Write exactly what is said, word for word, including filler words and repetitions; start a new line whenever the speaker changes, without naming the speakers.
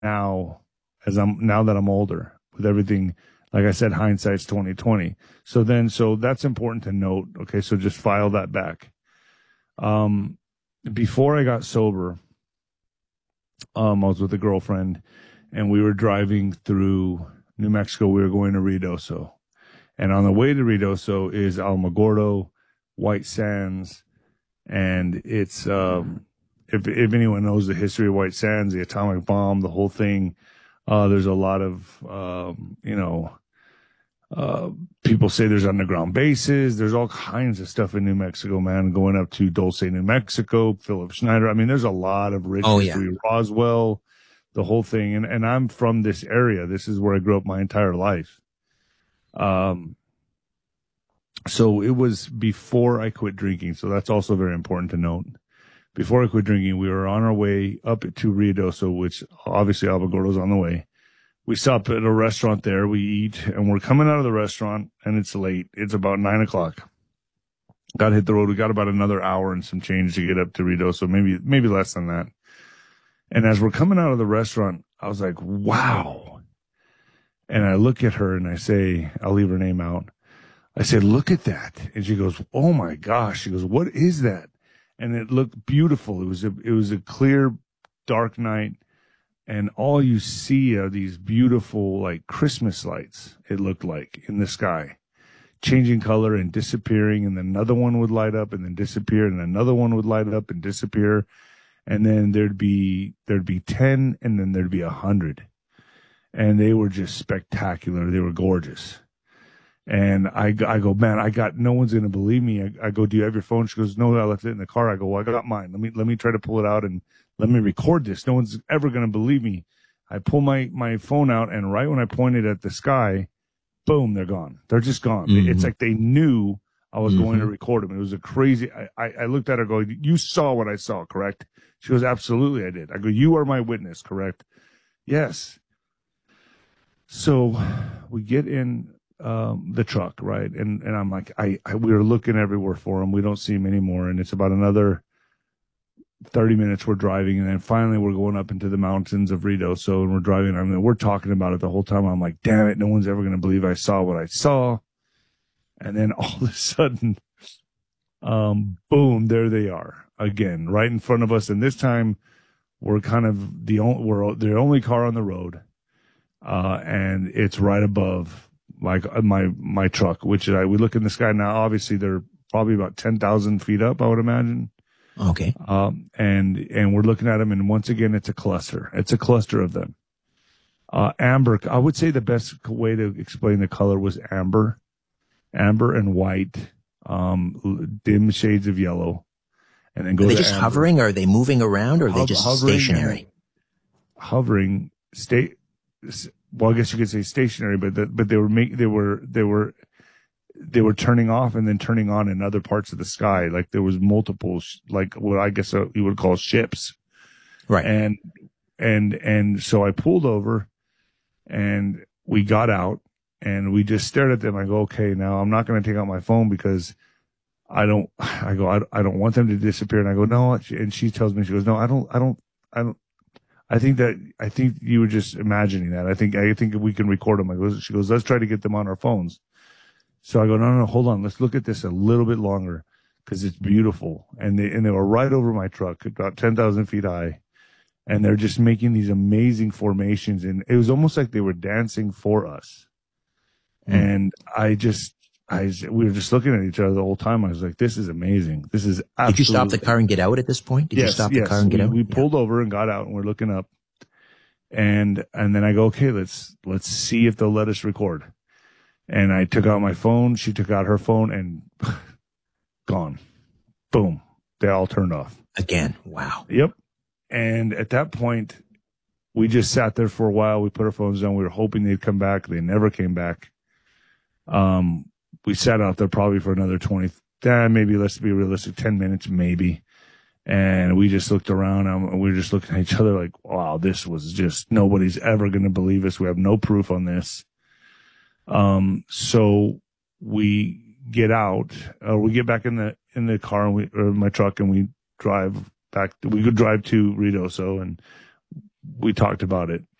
now as I'm now that I'm older with everything. Like I said, hindsight's twenty twenty. So then, so that's important to note. Okay. So just file that back. Um, before I got sober, um, I was with a girlfriend and we were driving through New Mexico. We were going to Ruidoso, and on the way to Ruidoso is Alamogordo, White Sands. And it's, um, if, if anyone knows the history of White Sands, the atomic bomb, the whole thing, uh, there's a lot of, um, you know, uh, people say there's underground bases. There's all kinds of stuff in New Mexico, man, going up to Dulce, New Mexico, Philip Schneider. I mean, there's a lot of rich
oh,
history,
yeah.
Roswell, the whole thing. And, and I'm from this area. This is where I grew up my entire life. Um, So it was before I quit drinking. So that's also very important to note. Before I quit drinking, we were on our way up to Ruidoso, which obviously Alamogordo's on the way. We stop at a restaurant there. We eat, and we're coming out of the restaurant, and it's late. It's about nine o'clock. Got to hit the road. We got about another hour and some change to get up to Ruidoso, maybe maybe less than that. And as we're coming out of the restaurant, I was like, wow. And I look at her, and I say, I'll leave her name out. I said, look at that. And she goes, oh my gosh. She goes, what is that? And it looked beautiful. It was a, it was a clear, dark night. And all you see are these beautiful, like Christmas lights, it looked like, in the sky, changing color and disappearing. And then another one would light up and then disappear. And another one would light up and disappear. And then there'd be, there'd be ten, and then there'd be a hundred. And they were just spectacular. They were gorgeous. And I, I go, man, I got, no one's going to believe me. I, I go, do you have your phone? She goes, no, I left it in the car. I go, well, I got mine. Let me, let me try to pull it out and let me record this. No one's ever going to believe me. I pull my, my phone out, and right when I pointed at the sky, boom, they're gone. They're just gone. Mm-hmm. It's like they knew I was mm-hmm. going to record them. It was a crazy, I, I, I looked at her going, you saw what I saw, correct? She goes, absolutely, I did. I go, you are my witness, correct? Yes. So we get in, Um, the truck, right? And, and I'm like, I, I, we were looking everywhere for him. We don't see him anymore. And it's about another thirty minutes we're driving. And then finally we're going up into the mountains of Ruidoso, and we're driving. I mean, we're talking about it the whole time. I'm like, damn it. No one's ever going to believe I saw what I saw. And then all of a sudden, um, boom, there they are again, right in front of us. And this time we're kind of the only, we're the only car on the road. Uh, and it's right above like my, my truck, which I, we look in the sky now, obviously they're probably about ten thousand feet up, I would imagine.
Okay.
Um, and, and we're looking at them, and once again, it's a cluster. It's a cluster of them. Uh, amber, I would say the best way to explain the color was amber, amber and white, um, dim shades of yellow. And then go
Are they
to
just
amber.
hovering? Or are they moving around, or are they just stationary?
Hovering, state, well, I guess you could say stationary, but the, but they were make, they were, they were, they were turning off and then turning on in other parts of the sky. Like there was multiple, like what I guess uh, you would call ships.
Right.
And, and, and so I pulled over, and we got out, and we just stared at them. I go, okay, now I'm not going to take out my phone because I don't, I go, I, I don't want them to disappear. And I go, no. And she tells me, she goes, no, I don't, I don't, I don't, I think that, I think you were just imagining that. I think, I think we can record them. I go, she goes, let's try to get them on our phones. So I go, no, no, no, hold on. Let's look at this a little bit longer because it's beautiful. And they, and they were right over my truck, about ten thousand feet high. And they're just making these amazing formations. And it was almost like they were dancing for us. Mm. And I just, I, we were just looking at each other the whole time. I was like, this is amazing. This is absolutely.
Did you stop the car and get out at this point? Did
yes,
you stop
yes.
the car and get
we,
out?
We pulled yeah. over and got out, and we're looking up. And, and then I go, okay, let's, let's see if they'll let us record. And I took out my phone. She took out her phone, and gone. Boom. They all turned off.
Again. Wow.
Yep. And at that point, we just sat there for a while. We put our phones down. We were hoping they'd come back. They never came back. Um, we sat out there probably for another twenty, eh, maybe let's be realistic, ten minutes, maybe. And we just looked around, and we were just looking at each other like, wow, this was just, nobody's ever going to believe us. We have no proof on this. Um, so we get out, uh, we get back in the, in the car, and we, or my truck, and we drive back. We could drive to Ruidoso, and we talked about it.